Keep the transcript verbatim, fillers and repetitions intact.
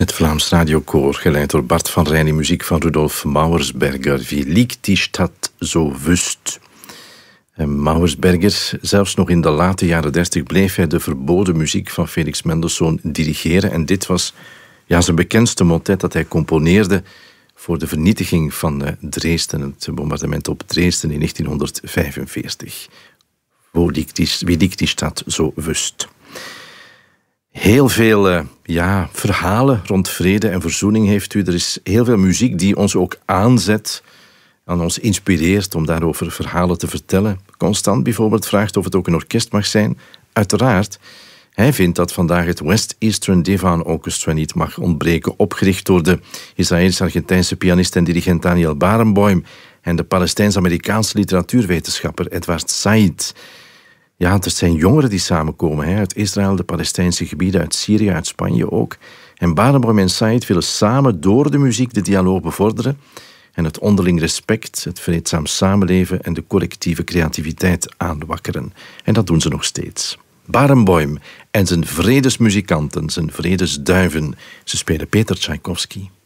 Het Vlaams Radiokoor, geleid door Bart van Rijn, in muziek van Rudolf Mauersberger. Wie liegt die Stadt so wüst? En Mauersberger, zelfs nog in de late jaren dertig, bleef hij de verboden muziek van Felix Mendelssohn dirigeren. En dit was ja, zijn bekendste motet dat hij componeerde voor de vernietiging van Dresden, het bombardement op Dresden in negentienhonderdvijfenveertig. Wie liegt die, wie liegt die Stadt so wüst? Heel veel uh, ja, verhalen rond vrede en verzoening heeft u. Er is heel veel muziek die ons ook aanzet, aan ons inspireert om daarover verhalen te vertellen. Constant bijvoorbeeld vraagt of het ook een orkest mag zijn. Uiteraard. Hij vindt dat vandaag het West Eastern Divan Orchestra niet mag ontbreken, opgericht door de Israëlisch-Argentijnse pianist en dirigent Daniel Barenboim en de Palestijns-Amerikaanse literatuurwetenschapper Edward Said. Ja, het zijn jongeren die samenkomen, hè, uit Israël, de Palestijnse gebieden, uit Syrië, uit Spanje ook. En Barenboim en Said willen samen door de muziek de dialoog bevorderen en het onderling respect, het vreedzaam samenleven en de collectieve creativiteit aanwakkeren. En dat doen ze nog steeds. Barenboim en zijn vredesmuzikanten, zijn vredesduiven, ze spelen Peter Tchaikovsky.